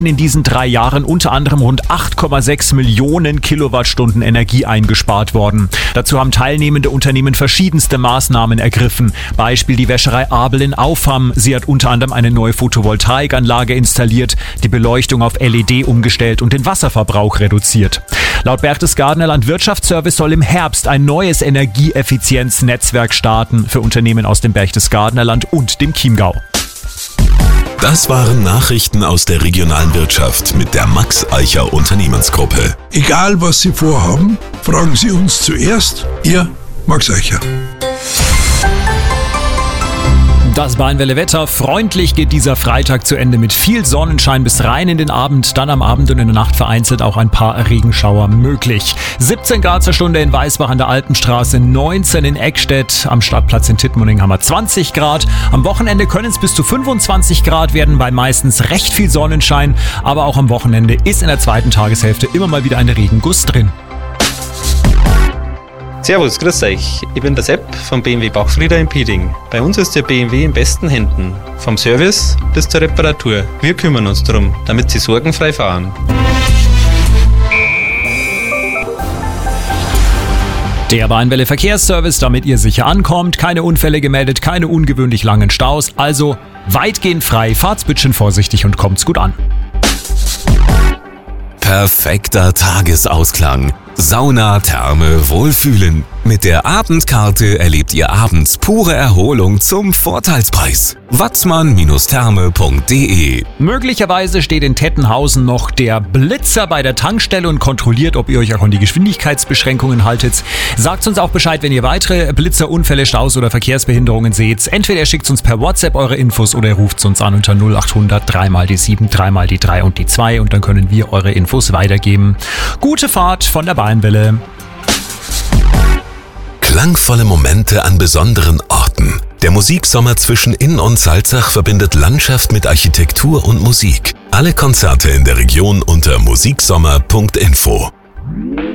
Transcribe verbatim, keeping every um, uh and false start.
in diesen drei Jahren unter anderem rund acht Komma sechs Millionen Kilowattstunden Energie eingespart worden. Dazu haben teilnehmende Unternehmen verschiedenste Maßnahmen ergriffen. Beispiel die Wäscherei Abel in Aufham. Sie hat unter anderem eine neue Photovoltaikanlage installiert, die Beleuchtung auf L E D umgestellt und den Wasserverbrauch reduziert. Laut Berchtesgadener Landwirtschaftsservice soll im Herbst ein neues Energieeffizienznetzwerk starten für Unternehmen aus dem Berchtesgadener Land und dem Chiemgau. Das waren Nachrichten aus der regionalen Wirtschaft mit der Max Eicher Unternehmensgruppe. Egal was Sie vorhaben, fragen Sie uns zuerst. Ihr Max Eicher. Das Bayernwelle-Wetter. Freundlich geht dieser Freitag zu Ende mit viel Sonnenschein bis rein in den Abend. Dann am Abend und in der Nacht vereinzelt auch ein paar Regenschauer möglich. siebzehn Grad zur Stunde in Weißbach an der Alpenstraße, neunzehn in Eckstedt. Am Stadtplatz in Tittmoning haben wir zwanzig Grad. Am Wochenende können es bis zu fünfundzwanzig Grad werden, bei meistens recht viel Sonnenschein. Aber auch am Wochenende ist in der zweiten Tageshälfte immer mal wieder ein Regenguss drin. Servus, grüß euch. Ich bin der Sepp vom B M W Bachfrieder in Pieding. Bei uns ist der B M W in besten Händen. Vom Service bis zur Reparatur. Wir kümmern uns darum, damit Sie sorgenfrei fahren. Der Bayernwelle Verkehrsservice, damit ihr sicher ankommt. Keine Unfälle gemeldet, keine ungewöhnlich langen Staus. Also weitgehend frei. Fahrt's bitte vorsichtig und kommt's gut an. Perfekter Tagesausklang. Sauna, Therme, Wohlfühlen. Mit der Abendkarte erlebt ihr abends pure Erholung zum Vorteilspreis. watzmann Therme punkt de. Möglicherweise steht in Tettenhausen noch der Blitzer bei der Tankstelle und kontrolliert, ob ihr euch auch an die Geschwindigkeitsbeschränkungen haltet. Sagt uns auch Bescheid, wenn ihr weitere Blitzerunfälle, Staus oder Verkehrsbehinderungen seht. Entweder ihr schickt uns per WhatsApp eure Infos oder ihr ruft uns an unter null acht hundert drei mal die sieben, drei mal die drei und die zwei und dann können wir eure Infos weitergeben. Gute Fahrt von der Bayernwelle. Klangvolle Momente an besonderen Orten. Der Musiksommer zwischen Inn und Salzach verbindet Landschaft mit Architektur und Musik. Alle Konzerte in der Region unter musiksommer punkt info.